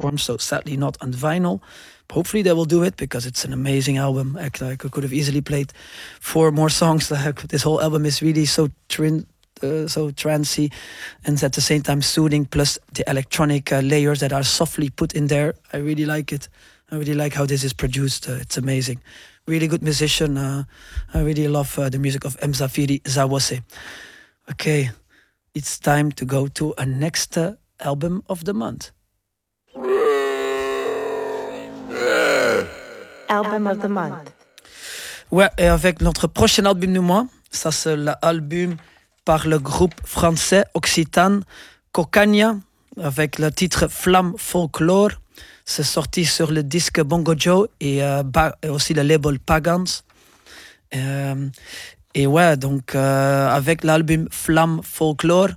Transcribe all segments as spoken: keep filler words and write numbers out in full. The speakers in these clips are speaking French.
platforms, so sadly not on vinyl. Hopefully they will do it because it's an amazing album. I, I could have easily played four more songs. This whole album is really so trin, uh, so trancy and at the same time soothing, plus the electronic uh, layers that are softly put in there. I really like it. I really like how this is produced. Uh, it's amazing. Really good musician. Uh, I really love uh, the music of Mzafiri Zawose. Okay, it's time to go to a next uh, album of the month. Album of the month. Ouais, et avec notre prochain album du mois, ça c'est l'album par le groupe français Occitan Cocania avec le titre Flamme Folklore. C'est sorti sur le disque Bongo Joe et, euh, et aussi le label Pagans. Euh, et ouais, donc euh, avec l'album Flamme Folklore,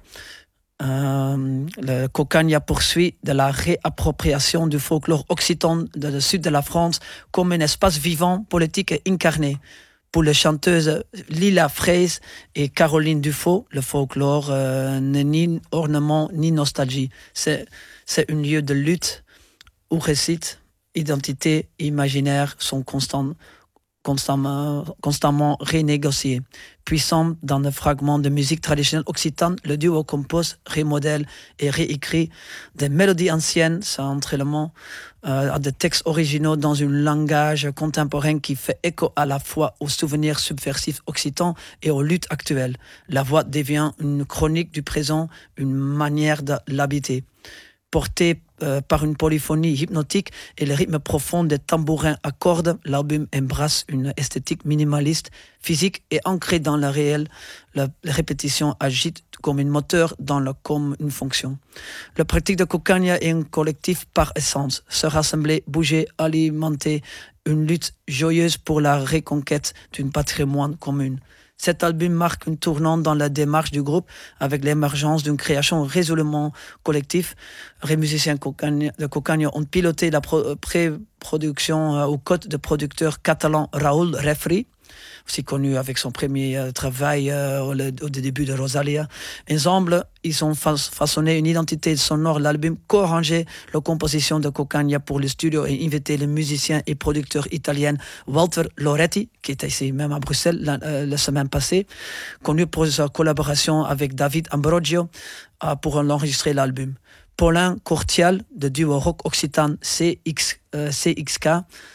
Euh, le Cocania poursuit de la réappropriation du folklore occitan de le sud de la France comme un espace vivant, politique et incarné. Pour les chanteuses Lila Fraise et Caroline Dufaux, le folklore euh, n'est ni ornement ni nostalgie. C'est, c'est un lieu de lutte où récits, identité et imaginaire sont constants. Constamment, constamment renégocié. Puissant dans le fragment de musique traditionnelle occitane, le duo compose, remodèle et réécrit des mélodies anciennes, centralement euh, à des textes originaux dans un langage contemporain qui fait écho à la fois aux souvenirs subversifs occitans et aux luttes actuelles. La voix devient une chronique du présent, une manière de l'habiter. Porté euh, par une polyphonie hypnotique et le rythme profond des tambourins à cordes, l'album embrasse une esthétique minimaliste, physique et ancrée dans le réel. La répétition agite comme un moteur dans le comme une fonction. La pratique de Cocania est un collectif par essence. Se rassembler, bouger, alimenter une lutte joyeuse pour la reconquête d'un patrimoine commun. Cet album marque un tournant dans la démarche du groupe avec l'émergence d'une création résolument collective. Les musiciens de Cocania ont piloté la pré-production euh, aux côtes de producteur catalan Raúl Refri, aussi connu avec son premier euh, travail euh, au, au début de Rosalia. Ensemble, ils ont fa- façonné une identité sonore. L'album co-arrangé la composition de Cocania pour le studio et invité le musicien et producteur italien Walter Loretti, qui était ici même à Bruxelles la, euh, la semaine passée, connu pour sa collaboration avec David Ambrogio euh, pour l'enregistrer l'album. Paulin Courtial, de duo rock occitan C X, euh, C X K,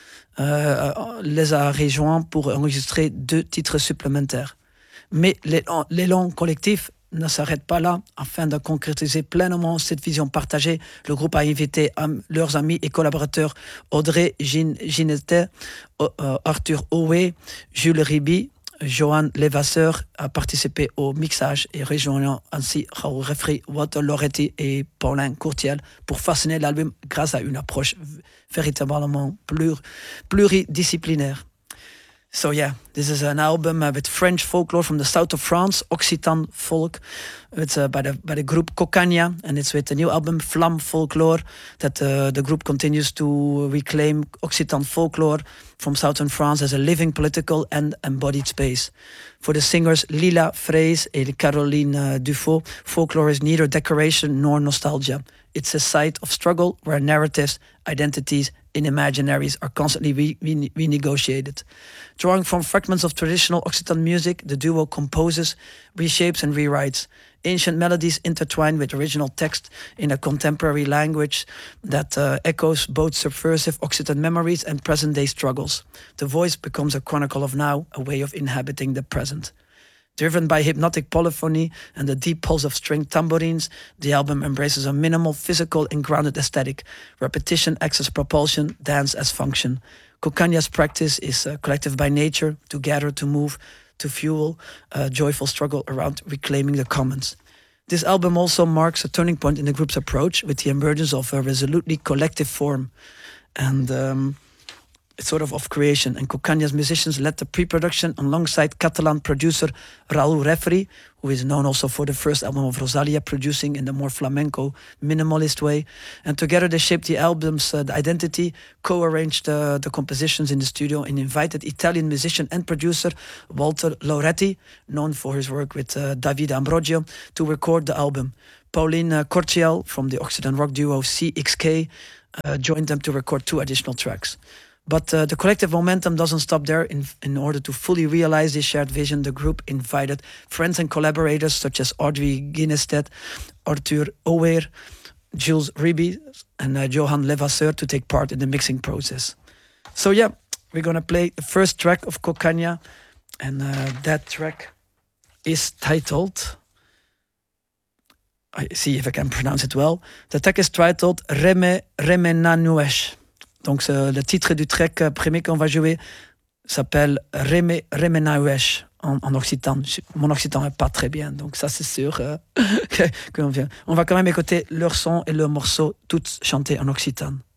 Euh, les a rejoints pour enregistrer deux titres supplémentaires. Mais l'élan collectif ne s'arrête pas là. Afin de concrétiser pleinement cette vision partagée, le groupe a invité am, leurs amis et collaborateurs Audrey Ginette, euh, Arthur Owe, Jules Riby, Johan Levasseur a participé au mixage et rejoignant ainsi Raúl Refri, Walter Loretti et Paulin Courtial pour façonner l'album grâce à une approche véritablement plur, pluridisciplinaire. So yeah, this is an album uh, with French folklore from the south of France, Occitan folk. It's uh, by the by the group Cocania, and it's with the new album Flamme Folklore that uh, the group continues to reclaim Occitan folklore from southern France as a living political and embodied space. For the singers Lila Fraise and Caroline uh, Dufaux, folklore is neither decoration nor nostalgia. It's a site of struggle where narratives, identities, and imaginaries are constantly re- re- renegotiated. Drawing from fragments of traditional Occitan music, the duo composes, reshapes, and rewrites ancient melodies intertwined with original text in a contemporary language that uh, echoes both subversive Occitan memories and present-day struggles. The voice becomes a chronicle of now, a way of inhabiting the present. Driven by hypnotic polyphony and the deep pulse of string tambourines, the album embraces a minimal, physical, and grounded aesthetic. Repetition acts as propulsion, dance as function. Cocania's practice is uh, collective by nature, to gather, to move, to fuel a joyful struggle around reclaiming the commons. This album also marks a turning point in the group's approach with the emergence of a resolutely collective form. And... Um, It's sort of of creation, and Cocania's musicians led the pre-production alongside Catalan producer Raúl Refri, who is known also for the first album of Rosalia, producing in the more flamenco, minimalist way. And together they shaped the album's uh, the identity, co-arranged uh, the compositions in the studio, and invited Italian musician and producer Walter Loretti, known for his work with uh, David Ambrogio, to record the album. Pauline uh, Cortial from the Occitan rock duo C X K uh, joined them to record two additional tracks. But uh, the collective momentum doesn't stop there. In, in order to fully realize this shared vision, the group invited friends and collaborators such as Audrey Guinnestead, Arthur Ower, Jules Riby, and uh, Johan Levasseur to take part in the mixing process. So yeah, we're gonna play the first track of Cocagne, and uh, that track is titled, I see if I can pronounce it well. The track is titled Reme Remenanuesh. Donc le titre du track premier qu'on va jouer s'appelle Reme Remenanuesh en, en occitan. Mon occitan n'est pas très bien, donc ça c'est sûr euh, qu'on vient. On va quand même écouter leur son et leur morceau, tous chantés en occitan.